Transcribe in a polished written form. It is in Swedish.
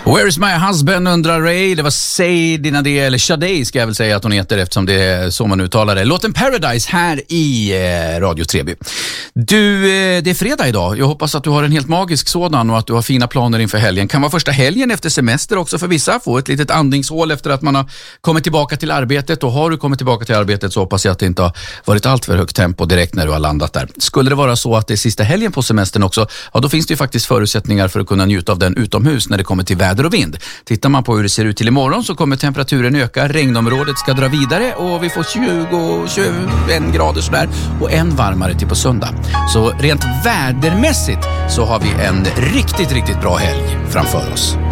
Where is my husband, undrar Ray. Det var Sadie, eller Sade ska jag väl säga att hon heter eftersom det är så man uttalar det. Låten Paradise här i Radio Treby. Du, det är fredag idag. Jag hoppas att du har en helt magisk sådan och att du har fina planer inför helgen. Kan vara första helgen efter semester också för vissa. Få ett litet andningshål efter att man har kommit tillbaka till arbetet. Och har du kommit tillbaka till arbetet så hoppas jag att det inte har varit allt för högt tempo direkt när du har landat där. Skulle det vara så att det är sista helgen på semestern också, ja då finns det ju faktiskt förutsättningar för att kunna njuta av den utomhus när det kommer till väder och vind. Tittar man på hur det ser ut till imorgon så kommer temperaturen öka, regnområdet ska dra vidare och vi får 20-21 grader sådär och än varmare till på söndag. Så rent vädermässigt så har vi en riktigt bra helg framför oss.